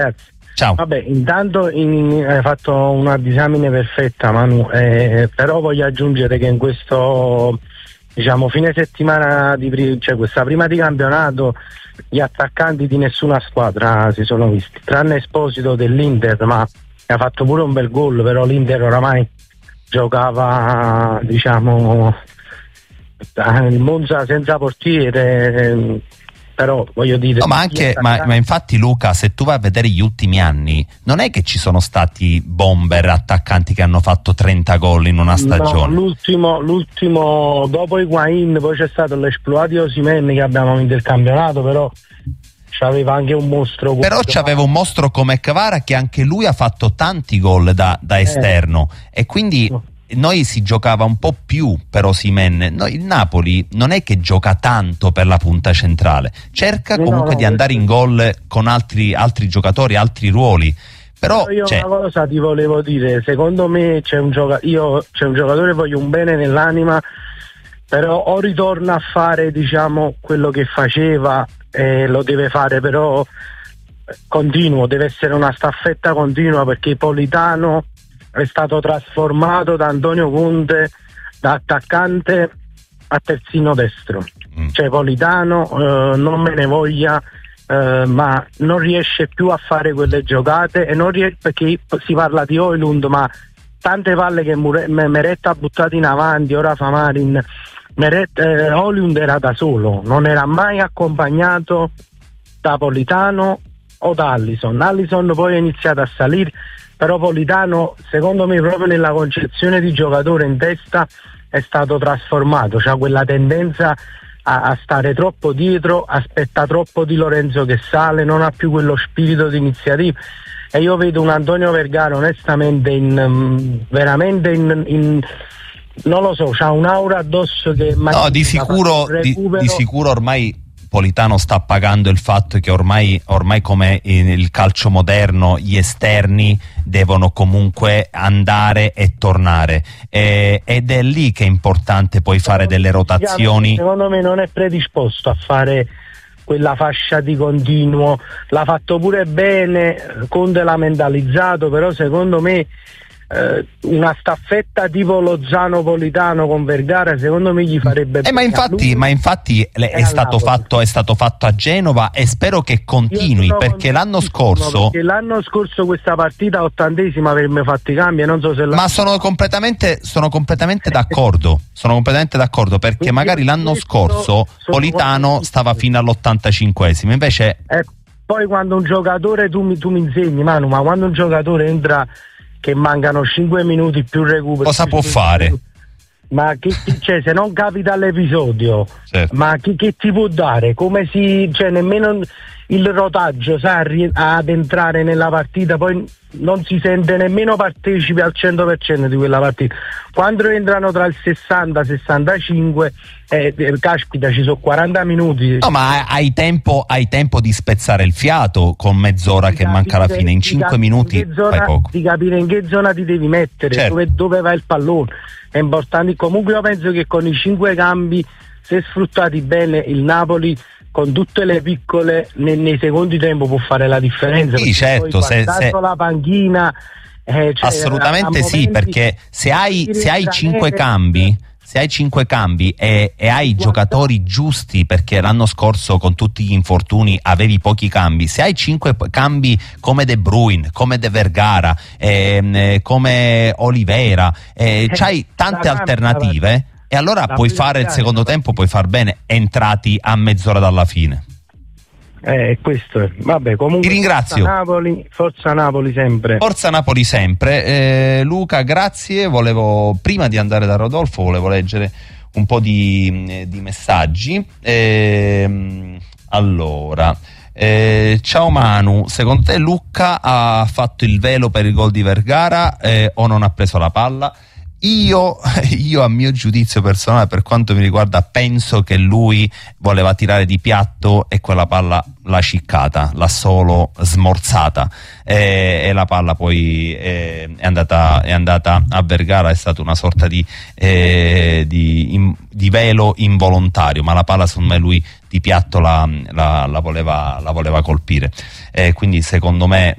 Ciao. Vabbè, intanto hai fatto una disamine perfetta, Manu, però voglio aggiungere che in questo fine settimana cioè questa prima di campionato, gli attaccanti di nessuna squadra si sono visti, tranne Esposito dell'Inter, ma ha fatto pure un bel gol, però l'Inter oramai giocava il Monza senza portiere, però voglio dire no, ma infatti Luca, se tu vai a vedere gli ultimi anni, non è che ci sono stati bomber attaccanti che hanno fatto 30 gol in una stagione. No, l'ultimo dopo Higuain, poi c'è stato l'esploit di Osimhen che abbiamo vinto il campionato, però c'aveva anche un mostro. Però c'aveva un mostro come Kvara che anche lui ha fatto tanti gol da esterno, e quindi noi si giocava un po' più per Osimhen. Il Napoli non è che gioca tanto per la punta centrale, cerca comunque di andare in gol con altri giocatori, altri ruoli. Però io una cosa ti volevo dire, secondo me c'è un giocatore, voglio un bene nell'anima, però o ritorna a fare quello che faceva, lo deve fare però continuo, deve essere una staffetta continua, perché Politano è stato trasformato da Antonio Conte da attaccante a terzino destro. Cioè Politano non me ne voglia, ma non riesce più a fare quelle giocate, e non perché si parla di Højlund, ma tante palle che Meret ha buttato in avanti, ora fa Marin. Højlund era da solo, non era mai accompagnato da Politano o da Alisson poi ha iniziato a salire, però Politano secondo me proprio nella concezione di giocatore in testa è stato trasformato, c'ha quella tendenza a stare troppo dietro, aspetta troppo Di Lorenzo che sale, non ha più quello spirito di iniziativa, e io vedo un Antonio Vergara onestamente veramente non lo so, c'ha un'aura addosso che no, di sicuro ormai Politano sta pagando il fatto che ormai come il calcio moderno gli esterni devono comunque andare e tornare, ed è lì che è importante poi fare delle rotazioni. Secondo me non è predisposto a fare quella fascia di continuo, l'ha fatto pure bene, Conte l'ha mentalizzato, però secondo me una staffetta tipo Lozano Politano con Vergara secondo me gli farebbe bene. Ma infatti è stato fatto a Genova, e spero che continui, perché l'anno scorso questa partita 80esima avrebbe fatto i cambi, non so se ma sono completamente d'accordo, perché magari l'anno scorso Politano stava fino all'85esimo, invece poi quando un giocatore tu mi insegni, Manu, ma quando un giocatore entra che mancano 5 minuti più recupero, cosa può fare? Ma cioè, se non capita l'episodio, certo. Ma che ti può dare? Come nemmeno il rotaggio sa ad entrare nella partita, poi non si sente nemmeno partecipe al 100% di quella partita. Quando entrano tra il 60 e il 65, caspita, ci sono 40 minuti. No, ma hai tempo di spezzare il fiato con mezz'ora che manca alla fine, in 5 minuti fai poco. Di capire in che zona ti devi mettere, certo. dove va il pallone. È importante. Comunque io penso che con i 5 cambi, se sfruttati bene, il Napoli con tutte le piccole nei secondi tempo può fare la differenza. Sì, certo, se la panchina assolutamente sì, perché se hai 5 cambi e hai giocatori giusti, perché l'anno scorso con tutti gli infortuni avevi pochi cambi, se hai 5 cambi come De Bruyne, come De Vergara, come Oliveira, c'hai tante alternative, e allora puoi fare il secondo tempo, puoi far bene, entrati a mezz'ora dalla fine. Questo è. Vabbè, comunque ti ringrazio. Forza Napoli sempre. Forza Napoli sempre. Luca, grazie. Prima di andare da Rodolfo, volevo leggere un po' di messaggi. Allora, ciao Manu, secondo te Lucca ha fatto il velo per il gol di Vergara o non ha preso la palla? Io a mio giudizio personale, per quanto mi riguarda, penso che lui voleva tirare di piatto e quella palla l'ha ciccata, l'ha solo smorzata, e la palla poi è andata a Vergara. È stata una sorta di velo involontario, ma la palla secondo me lui di piatto la voleva colpire, quindi secondo me